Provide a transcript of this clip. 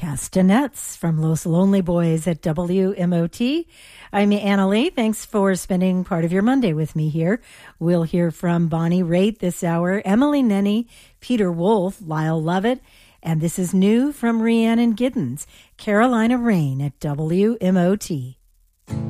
Castanets from Los Lonely Boys at WMOT. I'm Anna Lee. Thanks for spending part of your Monday with me here. We'll hear from Bonnie Raitt this hour, Emily Nenny, Peter Wolf, Lyle Lovett, and this is new from Rhiannon Giddens, Carolina Rain at WMOT.